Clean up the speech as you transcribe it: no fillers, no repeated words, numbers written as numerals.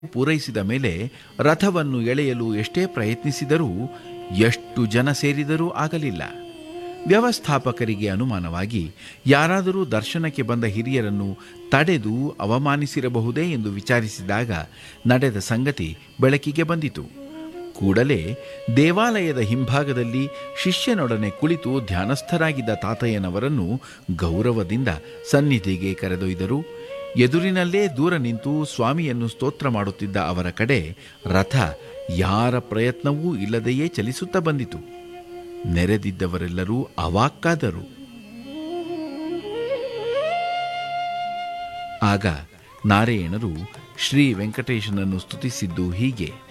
ಪೂರೈಸಿದ ಮೇಲೆ ರಥವನ್ನು ಎಳೆಯಲು ಎಷ್ಟೇ ಪ್ರಯತ್ನಿಸಿದರೂ ಎಷ್ಟು ಜನ ಸೇರಿದರೂ ಆಗಲಿಲ್ಲ. ವ್ಯವಸ್ಥಾಪಕರಿಗೆ ಅನುಮಾನವಾಗಿ ಯಾರಾದರೂ ದರ್ಶನಕ್ಕೆ ಬಂದ ಹಿರಿಯರನ್ನು ತಡೆದು ಅವಮಾನಿಸಿರಬಹುದೇ ಎಂದು ವಿಚಾರಿಸಿದಾಗ ನಡೆದ ಸಂಗತಿ ಬೆಳಕಿಗೆ ಬಂದಿತು. ಕೂಡಲೇ ದೇವಾಲಯದ ಹಿಂಭಾಗದಲ್ಲಿ ಶಿಷ್ಯನೊಡನೆ ಕುಳಿತು ಧ್ಯಾನಸ್ಥರಾಗಿದ್ದ ತಾತಯ್ಯನವರನ್ನು ಗೌರವದಿಂದ ಸನ್ನಿಧಿಗೆ ಕರೆದೊಯ್ದರು. ಎದುರಿನಲ್ಲೇ ದೂರ ನಿಂತು ಸ್ವಾಮಿಯನ್ನು ಸ್ತೋತ್ರ ಮಾಡುತ್ತಿದ್ದ ಅವರ ಕಡೆ ರಥ ಯಾರ ಪ್ರಯತ್ನವೂ ಇಲ್ಲದೆಯೇ ಚಲಿಸುತ್ತಾ ಬಂದಿತು. ನೆರೆದಿದ್ದವರೆಲ್ಲರೂ ಅವಾಕ್ಕಾದರು. ಆಗ ನಾರಾಯಣರು ಶ್ರೀ ವೆಂಕಟೇಶನನ್ನು ಸ್ತುತಿಸಿದ್ದು ಹೀಗೆ: